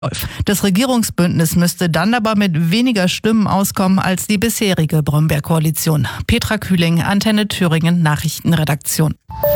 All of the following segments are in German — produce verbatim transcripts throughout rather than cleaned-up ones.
Das Regierungsbündnis müsste dann aber mit weniger Stimmen auskommen als die bisherige Brombeer-Koalition. Petra Kühling, Antenne Thüringen, Nachrichtenredaktion.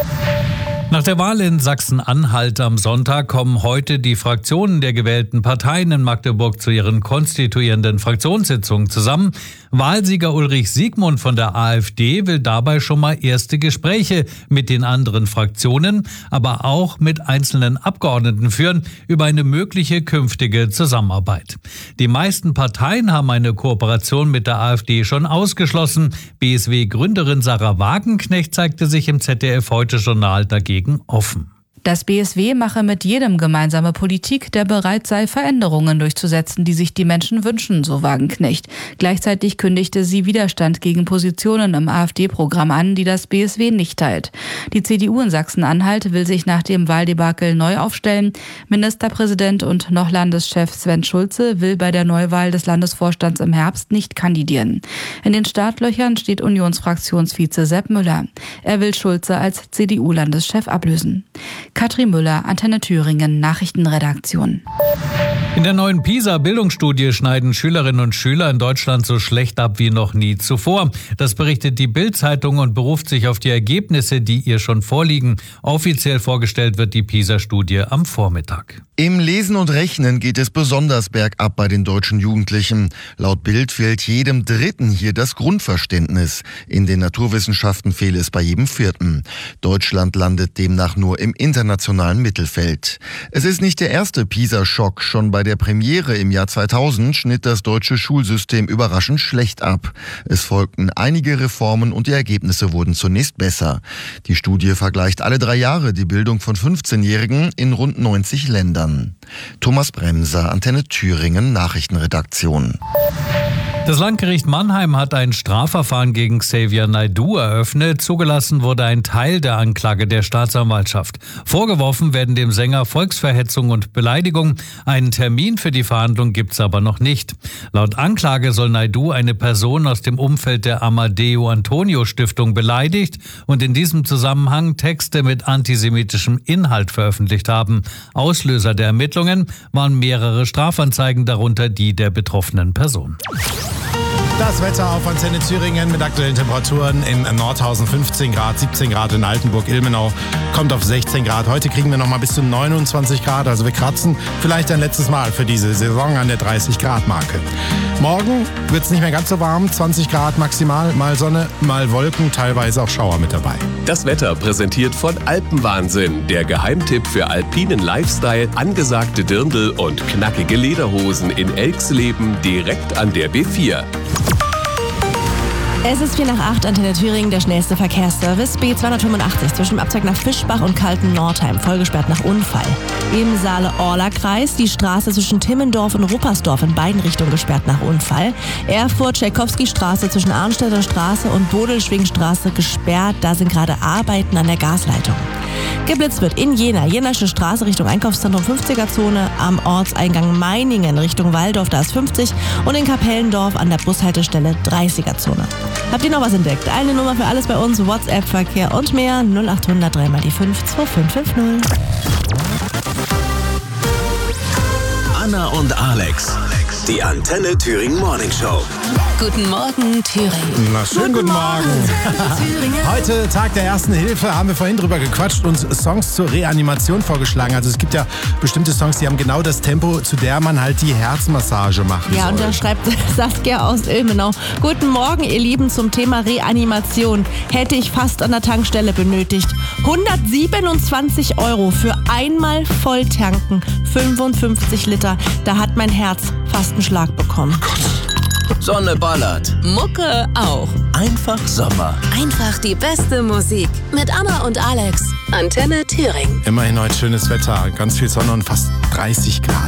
Nach der Wahl in Sachsen-Anhalt am Sonntag kommen heute die Fraktionen der gewählten Parteien in Magdeburg zu ihren konstituierenden Fraktionssitzungen zusammen. Wahlsieger Ulrich Siegmund von der AfD will dabei schon mal erste Gespräche mit den anderen Fraktionen, aber auch mit einzelnen Abgeordneten führen über eine mögliche künftige Zusammenarbeit. Die meisten Parteien haben eine Kooperation mit der AfD schon ausgeschlossen. B S W-Gründerin Sarah Wagenknecht zeigte sich im Z D F-Heute-Journal dagegen offen. Das B S W mache mit jedem gemeinsame Politik, der bereit sei, Veränderungen durchzusetzen, die sich die Menschen wünschen, so Wagenknecht. Gleichzeitig kündigte sie Widerstand gegen Positionen im AfD-Programm an, die das B S W nicht teilt. Die C D U in Sachsen-Anhalt will sich nach dem Wahldebakel neu aufstellen. Ministerpräsident und noch Landeschef Sven Schulze will bei der Neuwahl des Landesvorstands im Herbst nicht kandidieren. In den Startlöchern steht Unionsfraktionsvize Sepp Müller. Er will Schulze als C D U-Landeschef ablösen. Katrin Müller, Antenne Thüringen, Nachrichtenredaktion. In der neuen PISA-Bildungsstudie schneiden Schülerinnen und Schüler in Deutschland so schlecht ab wie noch nie zuvor. Das berichtet die Bild-Zeitung und beruft sich auf die Ergebnisse, die ihr schon vorliegen. Offiziell vorgestellt wird die PISA-Studie am Vormittag. Im Lesen und Rechnen geht es besonders bergab bei den deutschen Jugendlichen. Laut Bild fehlt jedem Dritten hier das Grundverständnis. In den Naturwissenschaften fehle es bei jedem Vierten. Deutschland landet demnach nur im internationalen Mittelfeld. Es ist nicht der erste PISA-Schock. Schon bei der Premiere im Jahr zweitausend schnitt das deutsche Schulsystem überraschend schlecht ab. Es folgten einige Reformen und die Ergebnisse wurden zunächst besser. Die Studie vergleicht alle drei Jahre die Bildung von fünfzehnjährigen in rund neunzig Ländern. Thomas Bremser, Antenne Thüringen, Nachrichtenredaktion. Das Landgericht Mannheim hat ein Strafverfahren gegen Xavier Naidoo eröffnet. Zugelassen wurde ein Teil der Anklage der Staatsanwaltschaft. Vorgeworfen werden dem Sänger Volksverhetzung und Beleidigung. Einen Termin für die Verhandlung gibt's aber noch nicht. Laut Anklage soll Naidoo eine Person aus dem Umfeld der Amadeo Antonio Stiftung beleidigt und in diesem Zusammenhang Texte mit antisemitischem Inhalt veröffentlicht haben. Auslöser der Ermittlungen waren mehrere Strafanzeigen, darunter die der betroffenen Person. Das Wetter auf Antenne Thüringen mit aktuellen Temperaturen in Nordhausen fünfzehn Grad, siebzehn Grad in Altenburg-Ilmenau, kommt auf sechzehn Grad. Heute kriegen wir noch mal bis zu neunundzwanzig Grad, also wir kratzen vielleicht ein letztes Mal für diese Saison an der dreißig Grad Marke. Morgen wird es nicht mehr ganz so warm, zwanzig Grad maximal, mal Sonne, mal Wolken, teilweise auch Schauer mit dabei. Das Wetter präsentiert von Alpenwahnsinn, der Geheimtipp für alpinen Lifestyle, angesagte Dirndl und knackige Lederhosen in Elxleben direkt an der B vier. Es ist vier nach acht, Antenne Thüringen, der schnellste Verkehrsservice. B zweihundertfünfundachtzig zwischen dem Abzweig nach Fischbach und Kalten-Nordheim, vollgesperrt nach Unfall. Im Saale-Orla-Kreis die Straße zwischen Timmendorf und Ruppersdorf in beiden Richtungen gesperrt nach Unfall. Erfurt-Tschaikowski-Straße zwischen Arnstädter Straße und Bodelschwingstraße gesperrt, da sind gerade Arbeiten an der Gasleitung. Geblitzt wird in Jena, Jenasche Straße Richtung Einkaufszentrum fünfziger-Zone, am Ortseingang Meiningen Richtung Walldorf, da ist fünfzig und in Kapellendorf an der Bushaltestelle dreißiger-Zone. Habt ihr noch was entdeckt? Eine Nummer für alles bei uns, WhatsApp-Verkehr und mehr, null acht hundert drei mal die fünf zwei fünf fünf null. Anna und Alex, die Antenne Thüringen Morning Show. Guten Morgen, Thüringen. Na, schönen guten, guten Morgen. Morgen. Heute Tag der Ersten Hilfe, haben wir vorhin drüber gequatscht und Songs zur Reanimation vorgeschlagen. Also es gibt ja bestimmte Songs, die haben genau das Tempo, zu der man halt die Herzmassage machen Ja, soll. und da schreibt Saskia aus Ilmenau: Guten Morgen, ihr Lieben, zum Thema Reanimation. Hätte ich fast an der Tankstelle benötigt. hundertsiebenundzwanzig Euro für einmal volltanken, fünfundfünfzig Liter. Da hat mein Herz fast einen Schlag bekommen. Sonne ballert. Mucke auch. Einfach Sommer. Einfach die beste Musik. Mit Anna und Alex. Antenne Thüringen. Immerhin heute schönes Wetter, ganz viel Sonne und fast dreißig Grad.